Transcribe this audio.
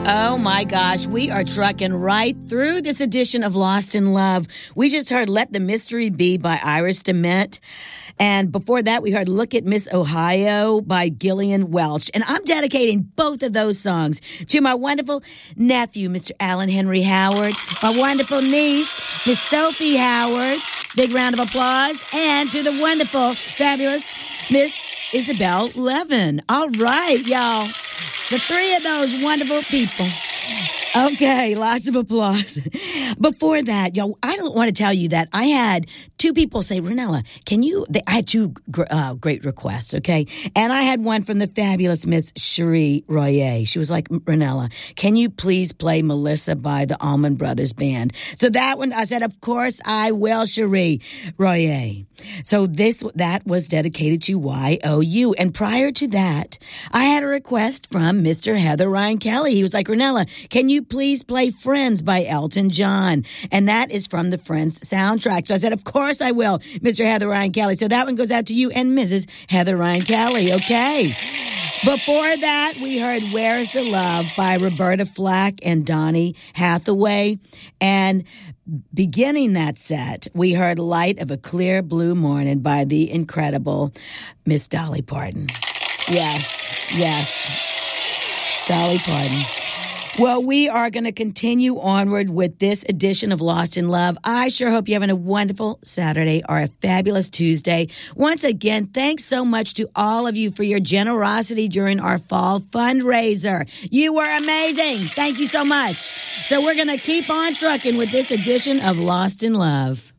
Oh my gosh, we are trucking right through this edition of Lost in Love. We just heard Let the Mystery Be by Iris DeMent. And before that, we heard Look at Miss Ohio by Gillian Welch. And I'm dedicating both of those songs to my wonderful nephew, Mr. Alan Henry Howard, my wonderful niece, Miss Sophie Howard. Big round of applause. And to the wonderful, fabulous Miss Isabel Levin. All right, y'all. The three of those wonderful people. Okay, lots of applause. Before that, y'all, I don't want to tell you that I had two people say, Renella, I had two great requests, okay? And I had one from the fabulous Miss Cherie Royer. She was like, Renella, can you please play Melissa by the Allman Brothers Band? So that one, I said, of course I will, Cherie Royer. So that was dedicated to YOU. And prior to that, I had a request from Mr. Heather Ryan Kelly. He was like, Renella, can you please play Friends by Elton John? And that is from the Friends soundtrack. So I said, of course I will, Mr. Heather Ryan Kelly. So that one goes out to you and Mrs. Heather Ryan Kelly, okay? Before that, we heard Where's the Love by Roberta Flack and Donny Hathaway. And beginning that set, we heard Light of a Clear Blue Morning by the incredible Miss Dolly Parton. Yes, Dolly Parton. Well, we are going to continue onward with this edition of Lost in Love. I sure hope you're having a wonderful Saturday or a fabulous Tuesday. Once again, thanks so much to all of you for your generosity during our fall fundraiser. You were amazing. Thank you so much. So we're going to keep on trucking with this edition of Lost in Love.